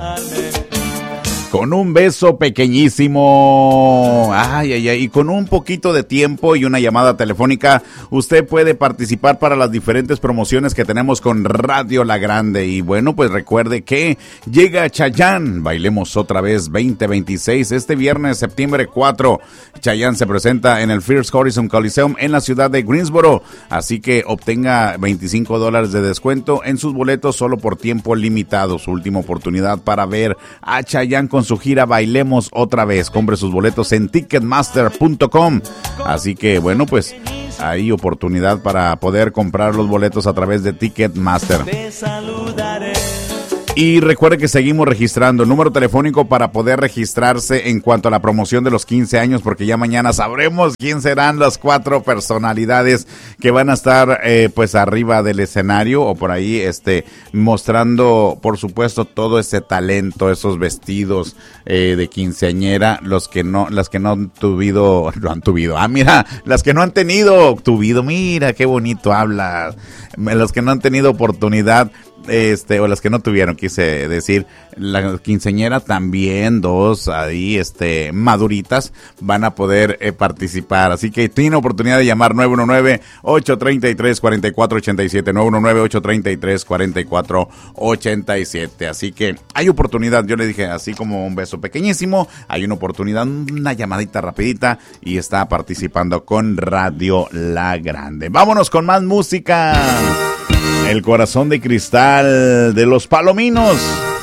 Con un beso pequeñísimo, y con un poquito de tiempo y una llamada telefónica, usted puede participar para las diferentes promociones que tenemos con Radio La Grande. Y bueno, pues recuerde que llega Chayanne, Bailemos Otra Vez 2026, este viernes, septiembre 4. Chayanne se presenta en el First Horizon Coliseum en la ciudad de Greensboro, así que obtenga $25 de descuento en sus boletos solo por tiempo limitado. Su última oportunidad para ver a Chayanne con su gira Bailemos Otra Vez. Compre sus boletos en ticketmaster.com. Así que bueno, pues hay oportunidad para poder comprar los boletos a través de Ticketmaster. Y recuerde que seguimos registrando el número telefónico para poder registrarse en cuanto a la promoción de los 15 años, porque ya mañana sabremos quién serán las 4 personalidades que van a estar pues arriba del escenario o por ahí mostrando, por supuesto, todo ese talento, esos vestidos de quinceañera, las que no han tuvido, las que no han tenido tuvido, mira qué bonito habla, los que no han tenido oportunidad, o las que no tuvieron, quise decir, la quinceañera también, 2 ahí, maduritas, van a poder participar, así que tiene oportunidad de llamar 919-833-4487, 919-833-4487, así que hay oportunidad, yo le dije, así como un beso pequeñísimo, hay una oportunidad, una llamadita rapidita, y está participando con Radio La Grande. Vámonos con más música. El Corazón de Cristal de Los Palominos.